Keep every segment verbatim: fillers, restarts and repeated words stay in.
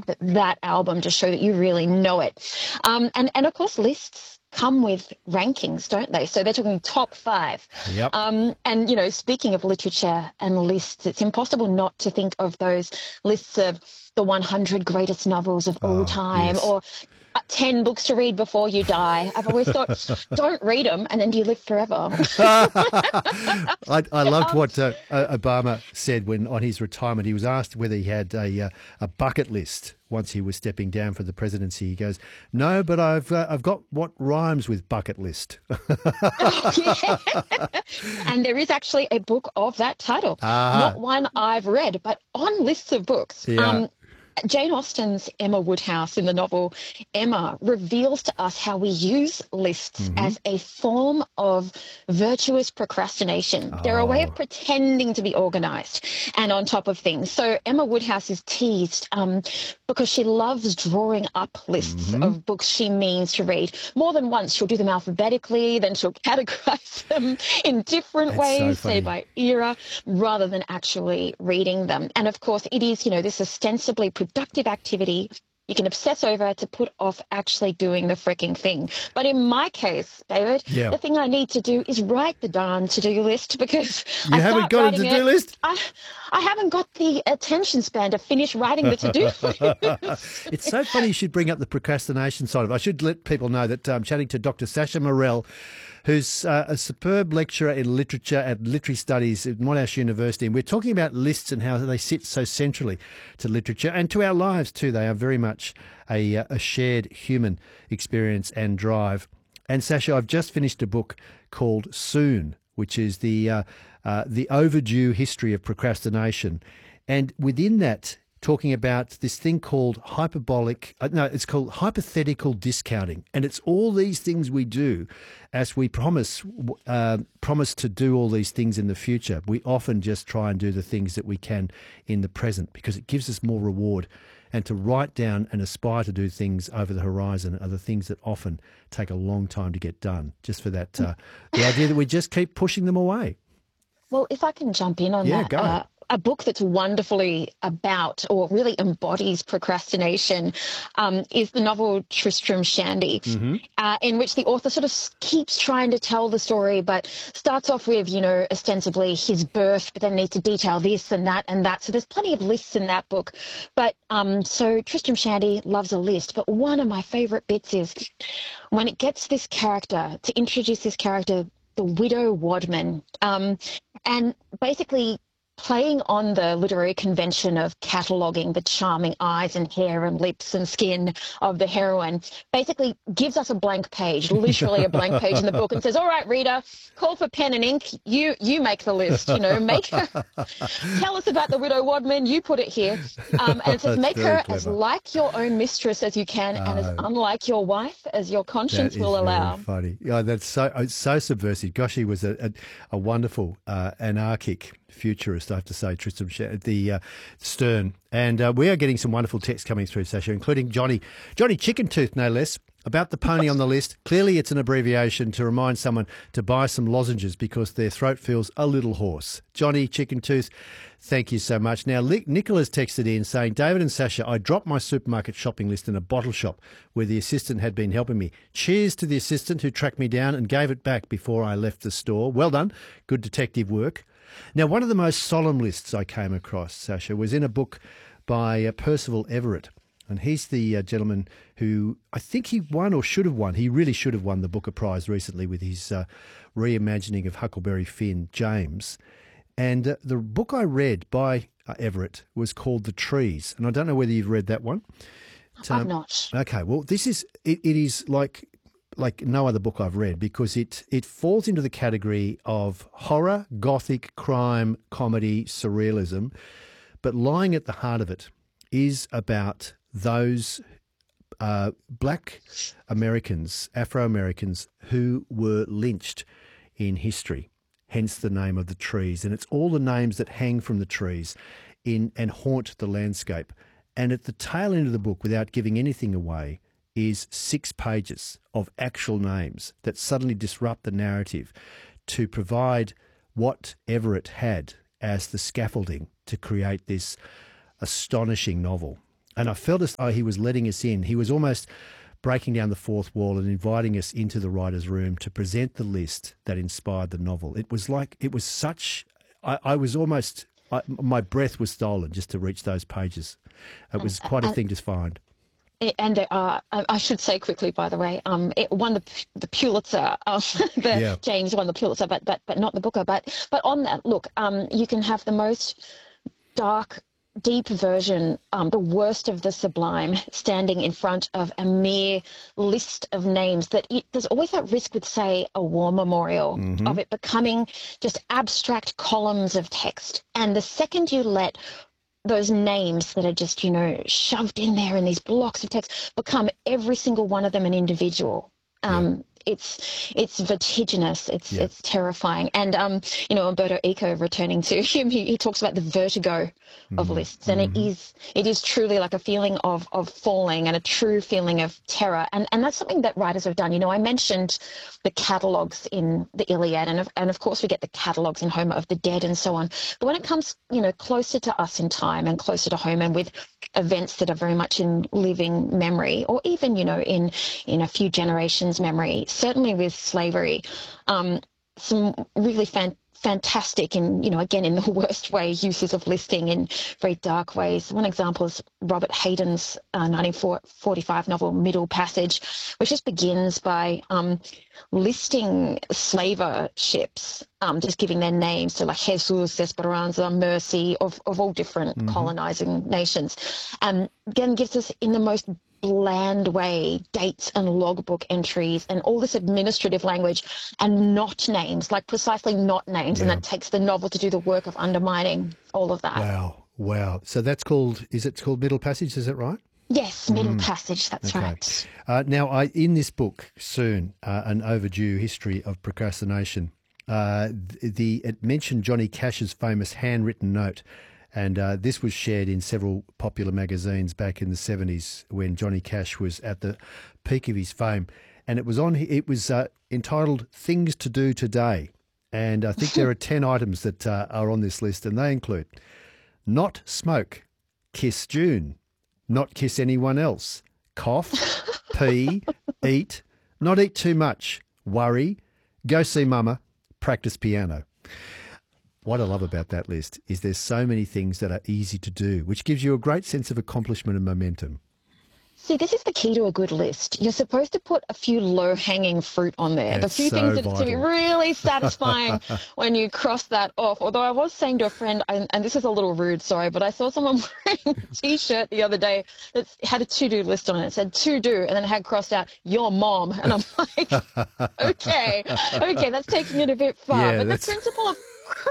that, that album to show that you really know it. Um, and, and of course, lists come with rankings, don't they? So they're talking top five. Yep. Um, and, you know, speaking of literature and lists, it's impossible not to think of those lists of the one hundred greatest novels of all Oh, time, yes. or uh, ten books to read before you die. I've always thought, don't read them and then you live forever. I, I loved what uh, Obama said when on his retirement. He was asked whether he had a, uh, a bucket list once he was stepping down for the presidency. He goes, no, but I've uh, I've got what rhymes with bucket list. Oh, yeah. And there is actually a book of that title. Ah. Not one I've read, but on lists of books. Yeah. Um, Jane Austen's Emma Woodhouse in the novel Emma reveals to us how we use lists Mm-hmm. as a form of virtuous procrastination. Oh. They're a way of pretending to be organized and on top of things. So Emma Woodhouse is teased um, because she loves drawing up lists Mm-hmm. of books she means to read. More than once, she'll do them alphabetically, then she'll categorize them in different That's ways, so say funny. by era, rather than actually reading them. And of course, it is, you know, this ostensibly productive activity you can obsess over to put off actually doing the freaking thing. But in my case, David, Yeah. the thing I need to do is write the darn to-do list, because You I haven't start got a writing to-do it, list? I, I haven't got the attention span to finish writing the to-do list. It's so funny you should bring up the procrastination side of it. I should let people know that I'm chatting to Doctor Sasha Morell, who's uh, a superb lecturer in literature at Literary Studies at Monash University. And we're talking about lists and how they sit so centrally to literature and to our lives too. They are very much a, uh, a shared human experience and drive. And Sasha, I've just finished a book called Soon, which is the uh, uh, the overdue history of procrastination. And within that, talking about this thing called hyperbolic, uh, no, it's called hypothetical discounting. And it's all these things we do as we promise, uh, promise to do all these things in the future. We often just try and do the things that we can in the present because it gives us more reward. And to write down and aspire to do things over the horizon are the things that often take a long time to get done, just for that, uh, the idea that we just keep pushing them away. Well, if I can jump in on Yeah, that. go. Uh, a book that's wonderfully about, or really embodies procrastination, um, is the novel Tristram Shandy, Mm-hmm. uh, in which the author sort of s- keeps trying to tell the story, but starts off with, you know, ostensibly his birth, but then needs to detail this and that and that. So there's plenty of lists in that book. But um, so Tristram Shandy loves a list, but one of my favorite bits is when it gets this character, to introduce this character, the widow Wadman, um, and basically playing on the literary convention of cataloguing the charming eyes and hair and lips and skin of the heroine, basically gives us a blank page, literally a blank page in the book, and says, all right, reader, call for pen and ink. You you make the list, you know, make her, tell us about the widow Wadman, you put it here. Um, and it says, That's make very her as clever. like your own mistress as you can and as Oh. unlike your wife as your conscience That is will allow. very funny. Yeah, that's so it's so subversive. Gosh, he was a, a, a wonderful uh, anarchic futurist, I have to say, Tristram Sh- the uh, Stern. And uh, we are getting some wonderful texts coming through, Sasha, including Johnny, Johnny Chicken Tooth, no less, about the pony on the list. Clearly, it's an abbreviation to remind someone to buy some lozenges because their throat feels a little hoarse. Johnny Chicken Tooth, thank you so much. Now, Nicola's texted in saying, David and Sasha, I dropped my supermarket shopping list in a bottle shop where the assistant had been helping me. Cheers to the assistant who tracked me down and gave it back before I left the store. Well done. Good detective work. Now, one of the most solemn lists I came across, Sasha, was in a book by uh, Percival Everett. And he's the uh, gentleman who I think he won or should have won. He really should have won the Booker Prize recently with his uh, reimagining of Huckleberry Finn, James. And uh, the book I read by uh, Everett was called The Trees. And I don't know whether you've read that one. But, I've um, not. Okay, well, this is, it, it is like... like no other book I've read because it it falls into the category of horror, gothic, crime, comedy, surrealism, but lying at the heart of it is about those uh, black Americans, Afro-Americans who were lynched in history, hence the name of The Trees. And it's all the names that hang from the trees in and haunt the landscape. And at the tail end of the book, without giving anything away, is six pages of actual names that suddenly disrupt the narrative to provide what Everett had as the scaffolding to create this astonishing novel. And I felt as though he was letting us in. He was almost breaking down the fourth wall and inviting us into the writer's room to present the list that inspired the novel. It was like, it was such, I, I was almost, I, my breath was stolen just to reach those pages. It was quite a thing to find. And uh, I should say quickly, by the way, um, it won the the Pulitzer. Um, the Yeah. James won the Pulitzer, but but but not the Booker. But but on that, look, um, you can have the most dark, deep version, um, the worst of the sublime, standing in front of a mere list of names. That it, there's always that risk with, say, a war memorial, Mm-hmm. of it becoming just abstract columns of text. And the second you let those names that are just, you know, shoved in there in these blocks of text become every single one of them an individual. Um, It's it's vertiginous. It's Yeah. it's terrifying. And um, you know, Umberto Eco, returning to him, he, he talks about the vertigo of lists, and it is it is truly like a feeling of of falling and a true feeling of terror. And and that's something that writers have done. You know, I mentioned the catalogues in the Iliad, and of, and of course we get the catalogues in Homer of the dead and so on. But when it comes, you know, closer to us in time and closer to home, and with events that are very much in living memory, or even, you know, in in a few generations memory, certainly with slavery, um, some really fan- fantastic and, you know, again, in the worst way, uses of listing in very dark ways. One example is Robert Hayden's uh, nineteen forty-five novel Middle Passage, which just begins by um, listing slaver ships, um, just giving their names, so like Jesus, Esperanza, Mercy, of, of all different Mm-hmm. colonizing nations. And again, gives us in the most bland way dates and logbook entries and all this administrative language, and not names, like precisely not names. And Yeah. that takes the novel to do the work of undermining all of that. Wow. Wow. So that's called, is it called Middle Passage? Is that right? Yes, Middle Passage, that's Okay. right. Uh, now, I in this book, soon, uh, An Overdue History of Procrastination, uh, the, the it mentioned Johnny Cash's famous handwritten note. And uh, this was shared in several popular magazines back in the seventies when Johnny Cash was at the peak of his fame. And it was on. It was uh, entitled "Things to Do Today," and I think there are ten items that uh, are on this list, and they include: not smoke, kiss June, not kiss anyone else, cough, pee, eat, not eat too much, worry, go see mama, practice piano. What I love about that list is there's so many things that are easy to do, which gives you a great sense of accomplishment and momentum. See, this is the key to a good list. You're supposed to put a few low-hanging fruit on there. That's the few so things that to be vital. really satisfying when you cross that off. Although I was saying to a friend, and, and this is a little rude, sorry, but I saw someone wearing a T-shirt the other day that had a to-do list on it. It said to-do, and then it had crossed out your mom. And I'm like, okay, okay, that's taking it a bit far. Yeah, but the that's- principle of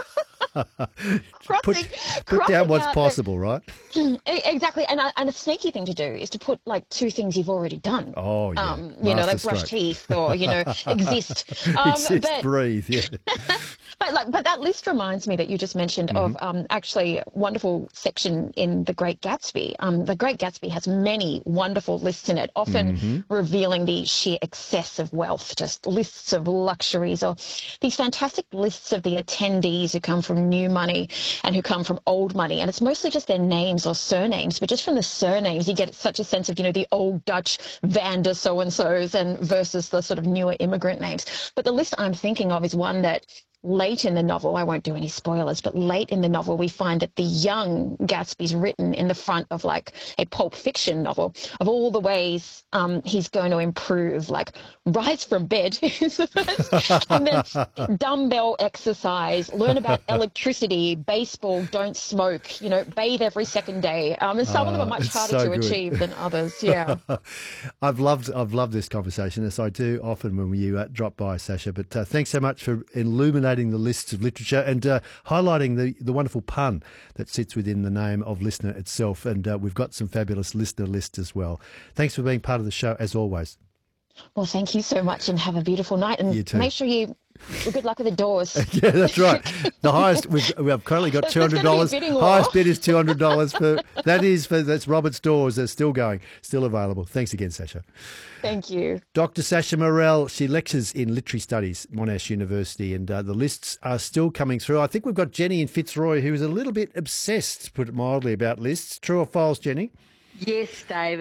Put, crossing, put crossing down what's out the- possible, right? E- Exactly, and a, and a sneaky thing to do is to put like two things you've already done. Oh, yeah. Um, you know, like brush Masterstroke. teeth or you know, exist. Um, Exist, but breathe, yeah. but like, but that list reminds me that you just mentioned of um, actually a wonderful section in The Great Gatsby. Um, The Great Gatsby has many wonderful lists in it, often revealing the sheer excess of wealth, just lists of luxuries, or these fantastic lists of the attendees who come from new money and who come from old money. And it's mostly just their names or surnames, but just from the surnames, you get such a sense of, you know, the old Dutch Van der so-and-sos and versus the sort of newer immigrant names. But the list I'm thinking of is one that late in the novel, I won't do any spoilers, but late in the novel, we find that the young Gatsby's written in the front of like a Pulp Fiction novel of all the ways um, he's going to improve, like rise from bed, is the first, and then dumbbell exercise, learn about electricity, baseball, don't smoke, you know, bathe every second day. Um, and some of them are Oh, much it's harder so to good. achieve than others. Yeah. I've loved I've loved this conversation, as I do often when you uh, drop by, Sasha. But uh, thanks so much for illuminating the lists of literature and uh, highlighting the, the wonderful pun that sits within the name of Listener itself. And uh, we've got some fabulous listener lists as well. Thanks for being part of the show, as always. Well, thank you so much and have a beautiful night. And You too. make sure you, well, good luck with the doors. Yeah, that's right. The highest we've, we've currently got There's two hundred dollars. gonna be a bidding war. Highest bid is two hundred dollars for that is for that's Robert's Doors. They're still going, still available. Thanks again, Sasha. Thank you. Doctor Sasha Morell, she lectures in literary studies, Monash University, and uh, the lists are still coming through. I think we've got Jenny in Fitzroy, who is a little bit obsessed, to put it mildly, about lists. True or false, Jenny? Yes, David.